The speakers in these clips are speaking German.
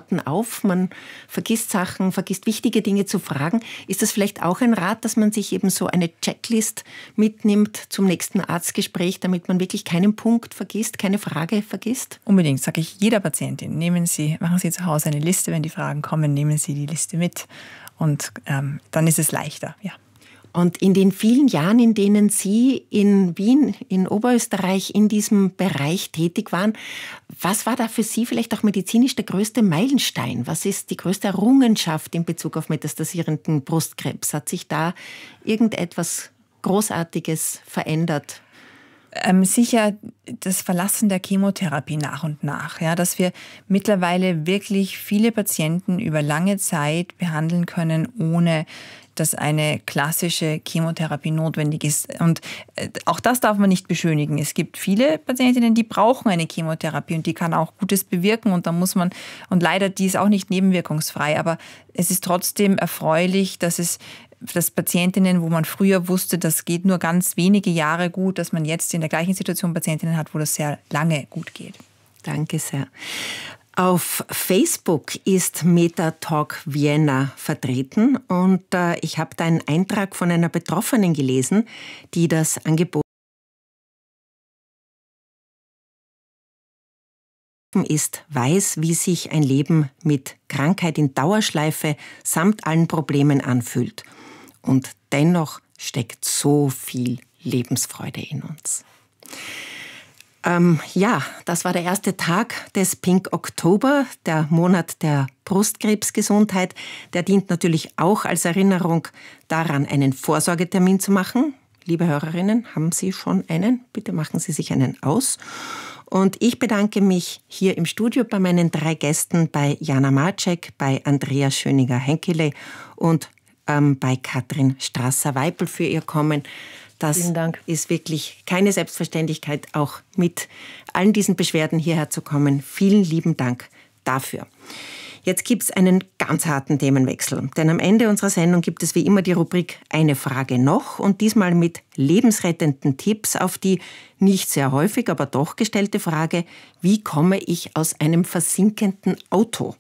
Antworten auf, man vergisst Sachen, vergisst wichtige Dinge zu fragen. Ist das vielleicht auch ein Rat, dass man sich eben so eine Checklist mitnimmt zum nächsten Arztgespräch, damit man wirklich keinen Punkt vergisst, keine Frage vergisst? Unbedingt, sage ich jeder Patientin. Machen Sie zu Hause eine Liste, wenn die Fragen kommen, nehmen Sie die Liste mit und dann ist es leichter, ja. Und in den vielen Jahren, in denen Sie in Wien, in Oberösterreich, in diesem Bereich tätig waren, was war da für Sie vielleicht auch medizinisch der größte Meilenstein? Was ist die größte Errungenschaft in Bezug auf metastasierenden Brustkrebs? Hat sich da irgendetwas Großartiges verändert? Sicher das Verlassen der Chemotherapie nach und nach, ja, dass wir mittlerweile wirklich viele Patienten über lange Zeit behandeln können, ohne dass eine klassische Chemotherapie notwendig ist. Und auch das darf man nicht beschönigen. Es gibt viele Patientinnen, die brauchen eine Chemotherapie und die kann auch Gutes bewirken und und leider, die ist auch nicht nebenwirkungsfrei, aber es ist trotzdem erfreulich, dass Patientinnen, wo man früher wusste, das geht nur ganz wenige Jahre gut, dass man jetzt in der gleichen Situation Patientinnen hat, wo das sehr lange gut geht. Danke sehr. Auf Facebook ist MetaTalk Vienna vertreten und ich habe da einen Eintrag von einer Betroffenen gelesen, die das Angebot ist, weiß, wie sich ein Leben mit Krankheit in Dauerschleife samt allen Problemen anfühlt. Und dennoch steckt so viel Lebensfreude in uns. Ja, das war der erste Tag des Pink Oktober, der Monat der Brustkrebsgesundheit. Der dient natürlich auch als Erinnerung daran, einen Vorsorgetermin zu machen. Liebe Hörerinnen, haben Sie schon einen? Bitte machen Sie sich einen aus. Und ich bedanke mich hier im Studio bei meinen 3 Gästen, bei Jana Marczek, bei Andrea Schöniger-Henkele und bei Katrin Strasser-Weipel für ihr Kommen. Das ist wirklich keine Selbstverständlichkeit, auch mit allen diesen Beschwerden hierher zu kommen. Vielen lieben Dank dafür. Jetzt gibt es einen ganz harten Themenwechsel, denn am Ende unserer Sendung gibt es wie immer die Rubrik Eine Frage noch und diesmal mit lebensrettenden Tipps auf die nicht sehr häufig, aber doch gestellte Frage, wie komme ich aus einem versinkenden Auto?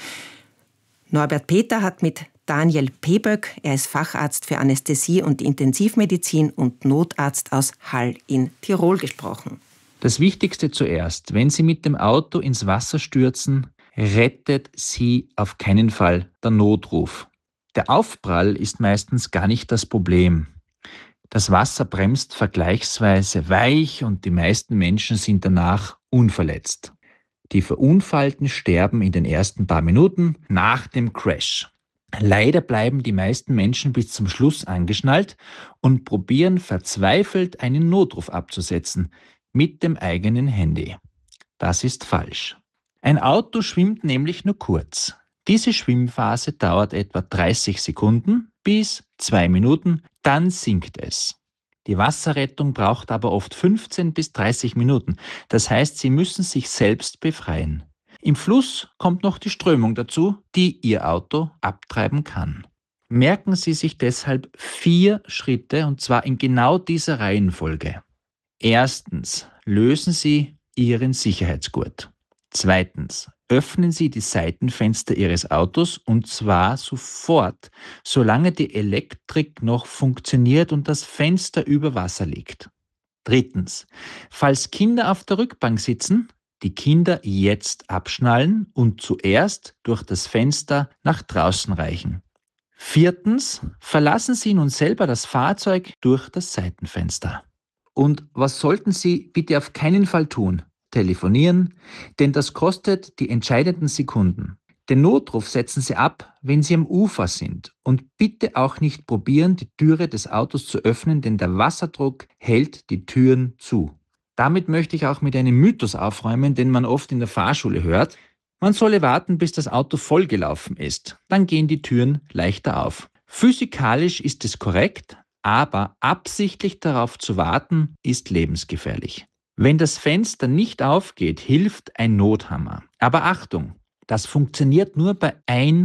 Norbert Peter hat mit Daniel Peböck, er ist Facharzt für Anästhesie und Intensivmedizin und Notarzt aus Hall in Tirol gesprochen. Das Wichtigste zuerst, wenn Sie mit dem Auto ins Wasser stürzen, rettet Sie auf keinen Fall der Notruf. Der Aufprall ist meistens gar nicht das Problem. Das Wasser bremst vergleichsweise weich und die meisten Menschen sind danach unverletzt. Die Verunfallten sterben in den ersten paar Minuten nach dem Crash. Leider bleiben die meisten Menschen bis zum Schluss angeschnallt und probieren verzweifelt einen Notruf abzusetzen mit dem eigenen Handy. Das ist falsch. Ein Auto schwimmt nämlich nur kurz. Diese Schwimmphase dauert etwa 30 Sekunden bis 2 Minuten, dann sinkt es. Die Wasserrettung braucht aber oft 15 bis 30 Minuten. Das heißt, Sie müssen sich selbst befreien. Im Fluss kommt noch die Strömung dazu, die Ihr Auto abtreiben kann. Merken Sie sich deshalb 4 Schritte, und zwar in genau dieser Reihenfolge. Erstens, lösen Sie Ihren Sicherheitsgurt. Zweitens, öffnen Sie die Seitenfenster Ihres Autos und zwar sofort, solange die Elektrik noch funktioniert und das Fenster über Wasser liegt. Drittens, falls Kinder auf der Rückbank sitzen, die Kinder jetzt abschnallen und zuerst durch das Fenster nach draußen reichen. Viertens, verlassen Sie nun selber das Fahrzeug durch das Seitenfenster. Und was sollten Sie bitte auf keinen Fall tun? Telefonieren, denn das kostet die entscheidenden Sekunden. Den Notruf setzen Sie ab, wenn Sie am Ufer sind. Und bitte auch nicht probieren, die Türe des Autos zu öffnen, denn der Wasserdruck hält die Türen zu. Damit möchte ich auch mit einem Mythos aufräumen, den man oft in der Fahrschule hört. Man solle warten, bis das Auto vollgelaufen ist. Dann gehen die Türen leichter auf. Physikalisch ist es korrekt, aber absichtlich darauf zu warten, ist lebensgefährlich. Wenn das Fenster nicht aufgeht, hilft ein Nothammer. Aber Achtung, das funktioniert nur bei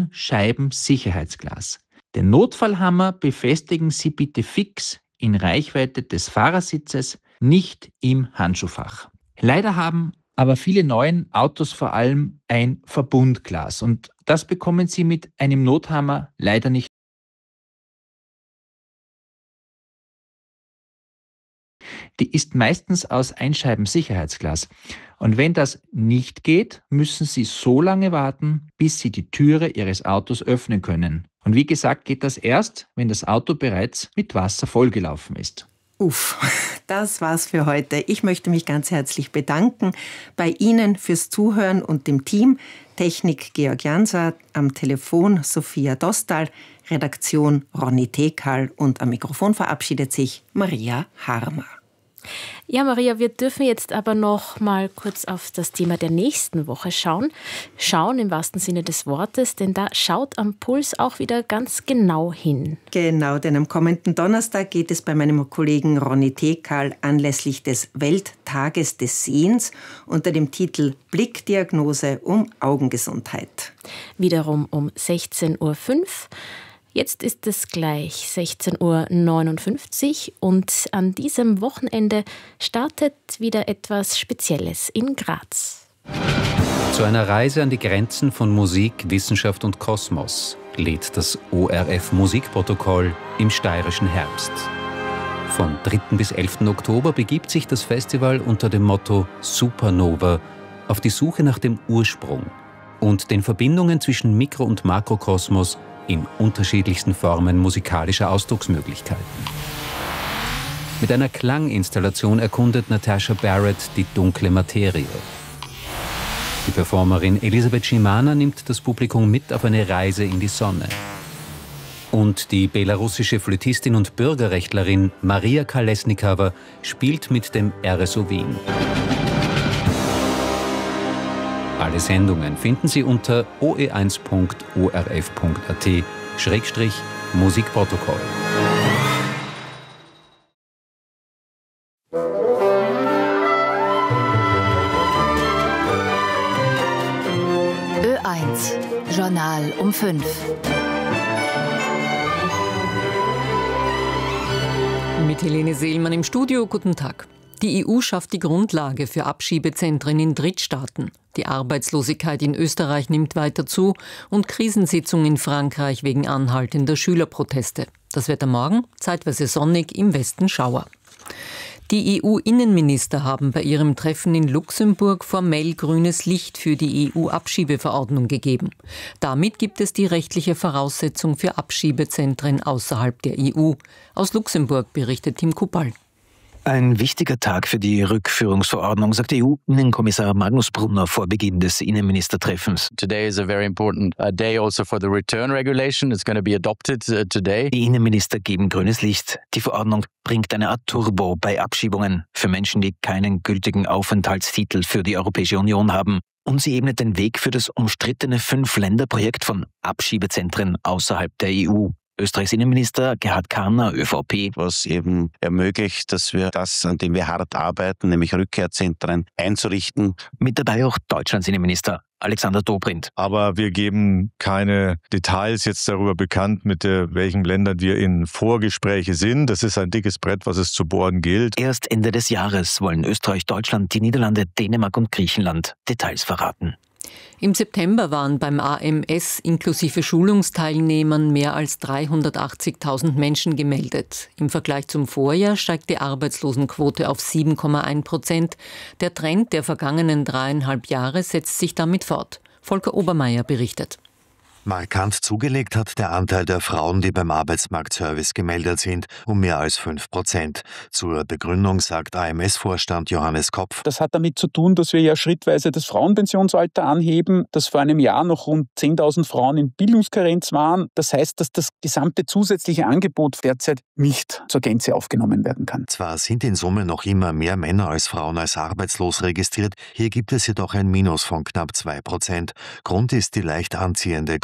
Einscheiben-Sicherheitsglas. Den Notfallhammer befestigen Sie bitte fix in Reichweite des Fahrersitzes, nicht im Handschuhfach. Leider haben aber viele neuen Autos vor allem ein Verbundglas. Und das bekommen Sie mit einem Nothammer leider nicht. Die ist meistens aus Einscheiben-Sicherheitsglas. Und wenn das nicht geht, müssen Sie so lange warten, bis Sie die Türe Ihres Autos öffnen können. Und wie gesagt, geht das erst, wenn das Auto bereits mit Wasser vollgelaufen ist. Uff, das war's für heute. Ich möchte mich ganz herzlich bedanken bei Ihnen fürs Zuhören und dem Team. Technik Georg Janser, am Telefon Sophia Dostal, Redaktion Ronny Tekal und am Mikrofon verabschiedet sich Maria Harmer. Ja, Maria, wir dürfen jetzt aber noch mal kurz auf das Thema der nächsten Woche schauen. Schauen im wahrsten Sinne des Wortes, denn da schaut am Puls auch wieder ganz genau hin. Genau, denn am kommenden Donnerstag geht es bei meinem Kollegen Ronny Tekal anlässlich des Welttages des Sehens unter dem Titel Blickdiagnose um Augengesundheit. Wiederum um 16.05 Uhr. Jetzt ist es gleich 16.59 Uhr und an diesem Wochenende startet wieder etwas Spezielles in Graz. Zu einer Reise an die Grenzen von Musik, Wissenschaft und Kosmos lädt das ORF Musikprotokoll im steirischen Herbst. Von 3. bis 11. Oktober begibt sich das Festival unter dem Motto Supernova auf die Suche nach dem Ursprung und den Verbindungen zwischen Mikro- und Makrokosmos in unterschiedlichsten Formen musikalischer Ausdrucksmöglichkeiten. Mit einer Klanginstallation erkundet Natasha Barrett die dunkle Materie. Die Performerin Elisabeth Schimana nimmt das Publikum mit auf eine Reise in die Sonne. Und die belarussische Flötistin und Bürgerrechtlerin Maria Kalesnikava spielt mit dem RSO Wien. Alle Sendungen finden Sie unter oe1.orf.at/Musikprotokoll. Ö1 Journal um 5. Mit Helene Seelmann im Studio, guten Tag. Die EU schafft die Grundlage für Abschiebezentren in Drittstaaten. Die Arbeitslosigkeit in Österreich nimmt weiter zu und Krisensitzung in Frankreich wegen anhaltender Schülerproteste. Das Wetter morgen, zeitweise sonnig, im Westen Schauer. Die EU-Innenminister haben bei ihrem Treffen in Luxemburg formell grünes Licht für die EU-Abschiebeverordnung gegeben. Damit gibt es die rechtliche Voraussetzung für Abschiebezentren außerhalb der EU. Aus Luxemburg berichtet Tim Kuppal. Ein wichtiger Tag für die Rückführungsverordnung, sagt EU-Innenkommissar Magnus Brunner vor Beginn des Innenministertreffens. Today is a very important day also for the return regulation. It's going to be adopted today. Die Innenminister geben grünes Licht. Die Verordnung bringt eine Art Turbo bei Abschiebungen für Menschen, die keinen gültigen Aufenthaltstitel für die Europäische Union haben. Und sie ebnet den Weg für das umstrittene 5-Länder-Projekt von Abschiebezentren außerhalb der EU. Österreichs Innenminister Gerhard Karner, ÖVP. Was eben ermöglicht, dass wir das, an dem wir hart arbeiten, nämlich Rückkehrzentren einzurichten. Mit dabei auch Deutschlands Innenminister Alexander Dobrindt. Aber wir geben keine Details jetzt darüber bekannt, mit welchen Ländern wir in Vorgespräche sind. Das ist ein dickes Brett, was es zu bohren gilt. Erst Ende des Jahres wollen Österreich, Deutschland, die Niederlande, Dänemark und Griechenland Details verraten. Im September waren beim AMS inklusive Schulungsteilnehmern mehr als 380.000 Menschen gemeldet. Im Vergleich zum Vorjahr steigt die Arbeitslosenquote auf 7,1%. Der Trend der vergangenen 3,5 Jahre setzt sich damit fort. Volker Obermeier berichtet. Markant zugelegt hat der Anteil der Frauen, die beim Arbeitsmarktservice gemeldet sind, um mehr als 5%. Zur Begründung sagt AMS-Vorstand Johannes Kopf: Das hat damit zu tun, dass wir ja schrittweise das Frauenpensionsalter anheben, dass vor einem Jahr noch rund 10.000 Frauen in Bildungskarenz waren. Das heißt, dass das gesamte zusätzliche Angebot derzeit nicht zur Gänze aufgenommen werden kann. Zwar sind in Summe noch immer mehr Männer als Frauen als arbeitslos registriert, hier gibt es jedoch ein Minus von knapp 2%. Grund ist die leicht anziehende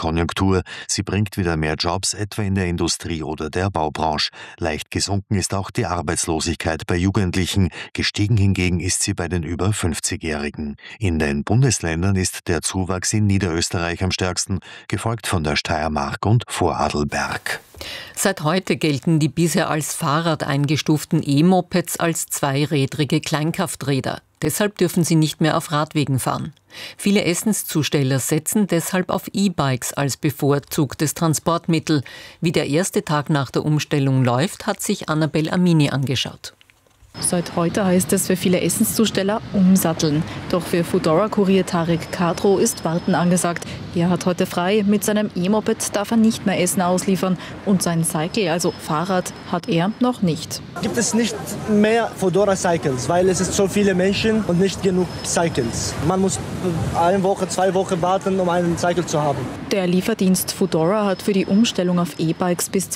Konjunktur. Sie bringt wieder mehr Jobs, etwa in der Industrie oder der Baubranche. Leicht gesunken ist auch die Arbeitslosigkeit bei Jugendlichen. Gestiegen hingegen ist sie bei den über 50-Jährigen. In den Bundesländern ist der Zuwachs in Niederösterreich am stärksten, gefolgt von der Steiermark und Vorarlberg. Seit heute gelten die bisher als Fahrrad eingestuften E-Mopeds als zweirädrige Kleinkrafträder. Deshalb dürfen sie nicht mehr auf Radwegen fahren. Viele Essenszusteller setzen deshalb auf E-Bikes als bevorzugtes Transportmittel. Wie der erste Tag nach der Umstellung läuft, hat sich Annabel Amini angeschaut. Seit heute heißt es für viele Essenszusteller umsatteln. Doch für Foodora-Kurier Tarek Kadro ist Warten angesagt. Er hat heute frei. Mit seinem E-Moped darf er nicht mehr Essen ausliefern. Und sein Cycle, also Fahrrad, hat er noch nicht. Gibt es nicht mehr Foodora-Cycles, weil es ist so viele Menschen und nicht genug Cycles. Man muss 1 Woche, 2 Wochen warten, um einen Cycle zu haben. Der Lieferdienst Foodora hat für die Umstellung auf E-Bikes bis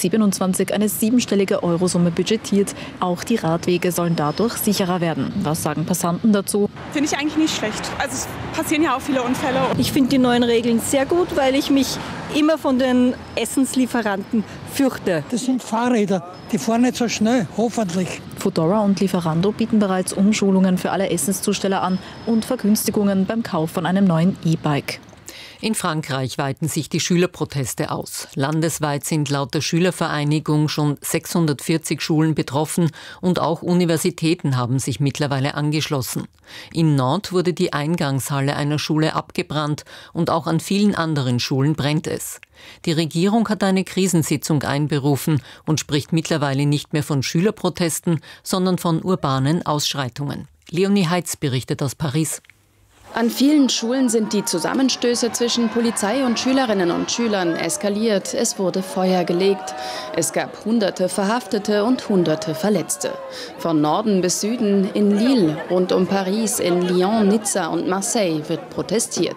2027 eine 7-stellige Eurosumme budgetiert. Auch die Radwege sollen dadurch sicherer werden. Was sagen Passanten dazu? Finde ich eigentlich nicht schlecht. Also es passieren ja auch viele Unfälle. Ich finde die neuen Regeln sehr gut, weil ich mich immer von den Essenslieferanten fürchte. Das sind Fahrräder, die fahren nicht so schnell, hoffentlich. Foodora und Lieferando bieten bereits Umschulungen für alle Essenszusteller an und Vergünstigungen beim Kauf von einem neuen E-Bike. In Frankreich weiten sich die Schülerproteste aus. Landesweit sind laut der Schülervereinigung schon 640 Schulen betroffen und auch Universitäten haben sich mittlerweile angeschlossen. In Nantes wurde die Eingangshalle einer Schule abgebrannt und auch an vielen anderen Schulen brennt es. Die Regierung hat eine Krisensitzung einberufen und spricht mittlerweile nicht mehr von Schülerprotesten, sondern von urbanen Ausschreitungen. Leonie Heitz berichtet aus Paris. An vielen Schulen sind die Zusammenstöße zwischen Polizei und Schülerinnen und Schülern eskaliert. Es wurde Feuer gelegt. Es gab Hunderte Verhaftete und Hunderte Verletzte. Von Norden bis Süden, in Lille, rund um Paris, in Lyon, Nizza und Marseille wird protestiert.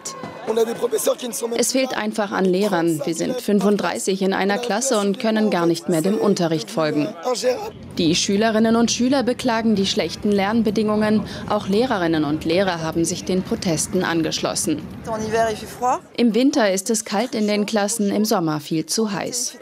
Es fehlt einfach an Lehrern. Wir sind 35 in einer Klasse und können gar nicht mehr dem Unterricht folgen. Die Schülerinnen und Schüler beklagen die schlechten Lernbedingungen. Auch Lehrerinnen und Lehrer haben sich den Protesten angeschlossen. Im Winter ist es kalt in den Klassen, im Sommer viel zu heiß.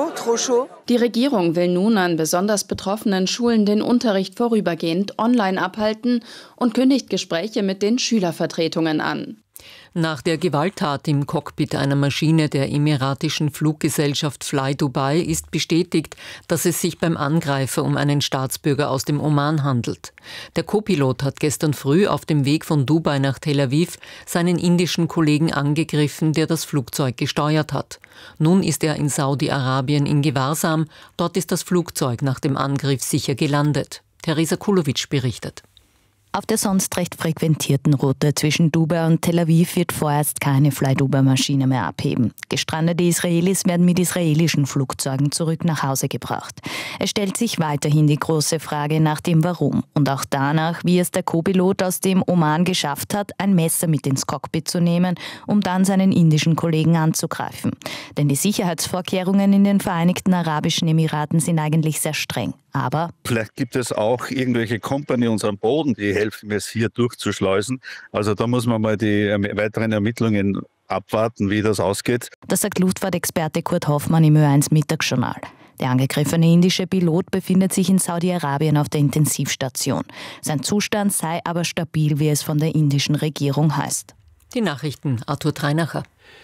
Die Regierung will nun an besonders betroffenen Schulen den Unterricht vorübergehend online abhalten und kündigt Gespräche mit den Schülervertretungen an. Nach der Gewalttat im Cockpit einer Maschine der emiratischen Fluggesellschaft Fly Dubai ist bestätigt, dass es sich beim Angreifer um einen Staatsbürger aus dem Oman handelt. Der Co-Pilot hat gestern früh auf dem Weg von Dubai nach Tel Aviv seinen indischen Kollegen angegriffen, der das Flugzeug gesteuert hat. Nun ist er in Saudi-Arabien in Gewahrsam. Dort ist das Flugzeug nach dem Angriff sicher gelandet. Theresa Kulowitsch berichtet. Auf der sonst recht frequentierten Route zwischen Dubai und Tel Aviv wird vorerst keine Fly-Dubai-Maschine mehr abheben. Gestrandete Israelis werden mit israelischen Flugzeugen zurück nach Hause gebracht. Es stellt sich weiterhin die große Frage nach dem Warum und auch danach, wie es der Co-Pilot aus dem Oman geschafft hat, ein Messer mit ins Cockpit zu nehmen, um dann seinen indischen Kollegen anzugreifen. Denn die Sicherheitsvorkehrungen in den Vereinigten Arabischen Emiraten sind eigentlich sehr streng. Aber vielleicht gibt es auch irgendwelche Companions am Boden, die helfen, es hier durchzuschleusen. Also da muss man mal die weiteren Ermittlungen abwarten, wie das ausgeht. Das sagt Luftfahrtexperte Kurt Hoffmann im Ö1 Mittagsjournal. Der angegriffene indische Pilot befindet sich in Saudi-Arabien auf der Intensivstation. Sein Zustand sei aber stabil, wie es von der indischen Regierung heißt. Die Nachrichten, Arthur Treinacher.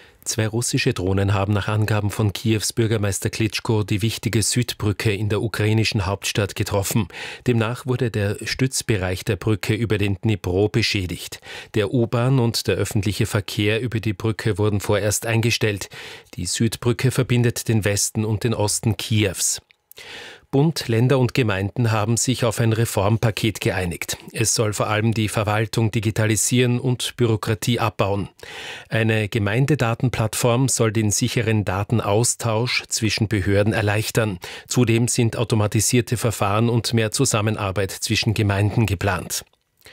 2 russische Drohnen haben nach Angaben von Kiews Bürgermeister Klitschko die wichtige Südbrücke in der ukrainischen Hauptstadt getroffen. Demnach wurde der Stützbereich der Brücke über den Dnipro beschädigt. Der U-Bahn und der öffentliche Verkehr über die Brücke wurden vorerst eingestellt. Die Südbrücke verbindet den Westen und den Osten Kiews. Bund, Länder und Gemeinden haben sich auf ein Reformpaket geeinigt. Es soll vor allem die Verwaltung digitalisieren und Bürokratie abbauen. Eine Gemeindedatenplattform soll den sicheren Datenaustausch zwischen Behörden erleichtern. Zudem sind automatisierte Verfahren und mehr Zusammenarbeit zwischen Gemeinden geplant.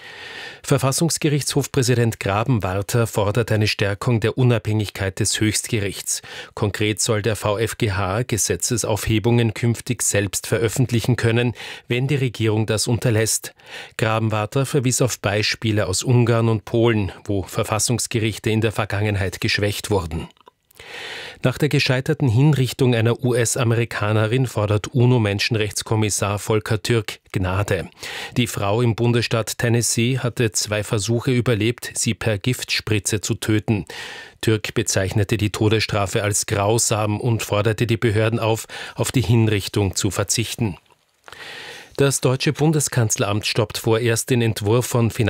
Verfassungsgerichtshofpräsident Grabenwarter fordert eine Stärkung der Unabhängigkeit des Höchstgerichts. Konkret soll der VfGH Gesetzesaufhebungen künftig selbst veröffentlichen können, wenn die Regierung das unterlässt. Grabenwarter verwies auf Beispiele aus Ungarn und Polen, wo Verfassungsgerichte in der Vergangenheit geschwächt wurden. Nach der gescheiterten Hinrichtung einer US-Amerikanerin fordert UNO-Menschenrechtskommissar Volker Türk Gnade. Die Frau im Bundesstaat Tennessee hatte 2 Versuche überlebt, sie per Giftspritze zu töten. Türk bezeichnete die Todesstrafe als grausam und forderte die Behörden auf die Hinrichtung zu verzichten. Das deutsche Bundeskanzleramt stoppt vorerst den Entwurf von